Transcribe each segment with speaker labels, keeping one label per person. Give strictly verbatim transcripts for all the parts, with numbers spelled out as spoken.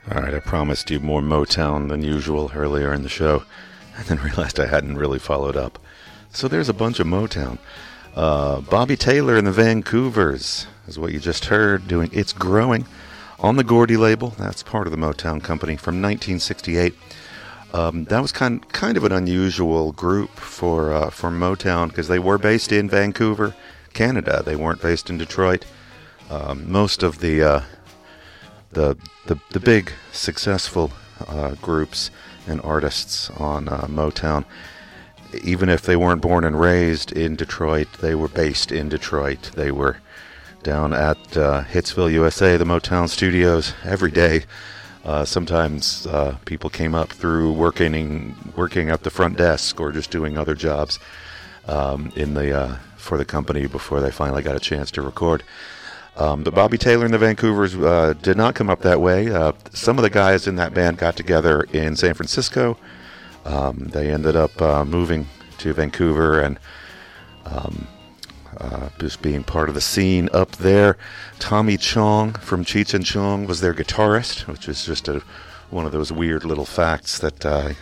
Speaker 1: All right, I promised you more Motown than usual earlier in the show, and then realized I hadn't really followed up. So there's a bunch of Motown. Uh, Bobby Taylor and the Vancouvers is what you just heard, doing It's Growing on the Gordy label. That's part of the Motown Company from nineteen sixty-eight. Um, that was kind kind of an unusual group for uh, for Motown because they were based in Vancouver, Canada. They weren't based in Detroit. Um, most of the uh, the the the big successful uh, groups and artists on uh, Motown, even if they weren't born and raised in Detroit, they were based in Detroit. They were down at uh, Hitsville, U S A, the Motown studios, every day. Uh, sometimes uh, people came up through working working at the front desk or just doing other jobs um, in the uh, for the company before they finally got a chance to record. Um, but Bobby Taylor and the Vancouvers uh, did not come up that way. Uh, some of the guys in that band got together in San Francisco. Um, they ended up uh, moving to Vancouver and um, uh, just being part of the scene up there. Tommy Chong from Cheech and Chong was their guitarist, which is just a, one of those weird little facts that uh,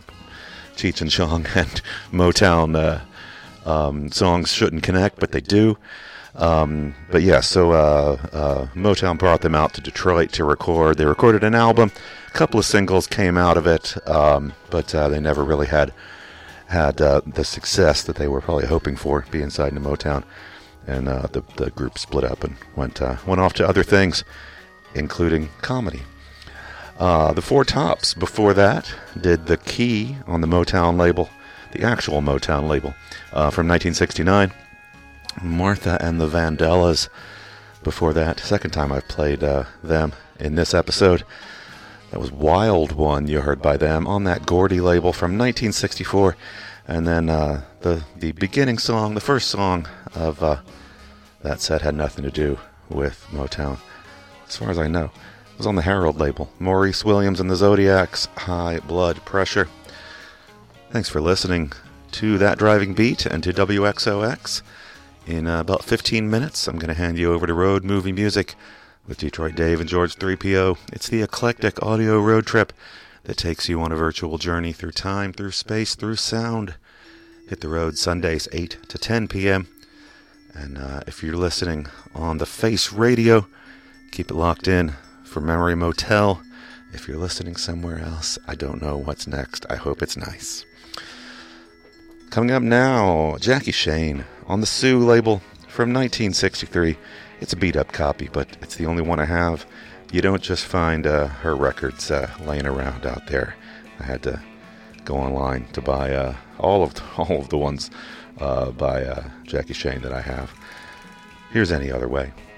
Speaker 1: Cheech and Chong and Motown uh, um, songs shouldn't connect, but they do. Um, but yeah, so uh, uh, Motown brought them out to Detroit to record. They recorded an album. A couple of singles came out of it, um, but uh, they never really had had uh, the success that they were probably hoping for, being signed to Motown. And uh, the the group split up and went uh, went off to other things, including comedy. Uh, the Four Tops before that did The Key on the Motown label, the actual Motown label, uh, from nineteen sixty-nine. Martha and the Vandellas before that. Second time I've played uh, them in this episode. That was Wild One you heard by them on that Gordy label from nineteen sixty-four. And then uh, the the beginning song, the first song of uh, that set had nothing to do with Motown, as far as I know. It was on the Herald label. Maurice Williams and the Zodiacs, High Blood Pressure. Thanks for listening to That Driving Beat and to W X O X. In uh, about fifteen minutes, I'm going to hand you over to Road Movie Music with Detroit Dave and George three P O. It's the eclectic audio road trip that takes you on a virtual journey through time, through space, through sound. Hit the road Sundays eight to ten p.m. And uh, if you're listening on the Face Radio, keep it locked in for Memory Motel. If you're listening somewhere else, I don't know what's next. I hope it's nice. Coming up now, Jackie Shane on the Sue label from nineteen sixty-three. It's a beat-up copy, but it's the only one I have. You don't just find uh, her records uh, laying around out there. I had to go online to buy uh, all of the, all of the ones uh, by uh, Jackie Shane that I have. Here's Any Other Way.